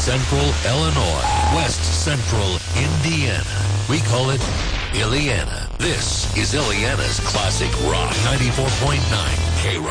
Central Illinois, West Central Indiana. We call it Illiana. This is Illiana's Classic Rock 94.9 K-Rock.